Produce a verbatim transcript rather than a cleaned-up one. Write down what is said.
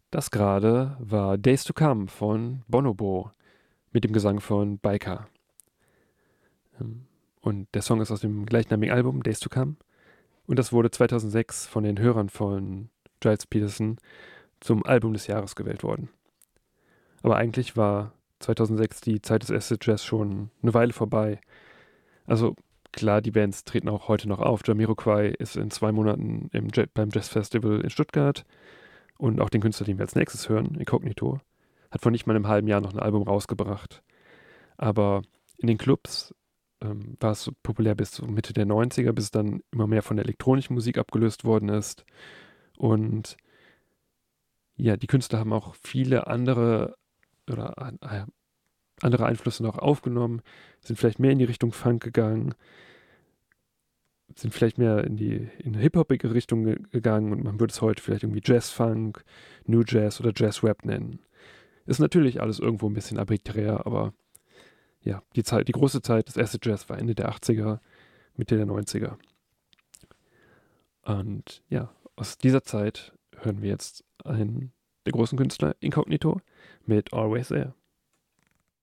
Das gerade war Days to Come von Bonobo mit dem Gesang von Baika. Ähm, Und der Song ist aus dem gleichnamigen Album Days to Come. Und das wurde zweitausendsechs von den Hörern von Giles Peterson zum Album des Jahres gewählt worden. Aber eigentlich war zweitausendsechs die Zeit des Acid Jazz schon eine Weile vorbei. Also klar, die Bands treten auch heute noch auf. Jamiroquai ist in zwei Monaten im Ja- beim Jazz Festival in Stuttgart. Und auch den Künstler, den wir als nächstes hören, Incognito, hat vor nicht mal einem halben Jahr noch ein Album rausgebracht. Aber in den Clubs ähm, war es so populär bis so Mitte der neunziger, bis es dann immer mehr von der elektronischen Musik abgelöst worden ist. Und ja, die Künstler haben auch viele andere oder äh, andere Einflüsse noch aufgenommen, sind vielleicht mehr in die Richtung Funk gegangen, sind vielleicht mehr in die in eine hip-hopige Richtung ge gegangen und man würde es heute vielleicht irgendwie Jazz-Funk, New Jazz oder Jazz-Rap nennen. Ist natürlich alles irgendwo ein bisschen arbiträr, aber ja, die Zeit, die große Zeit des Acid Jazz war Ende der achtziger, Mitte der neunziger. Und ja, aus dieser Zeit hören wir jetzt einen der großen Künstler Incognito mit Always There.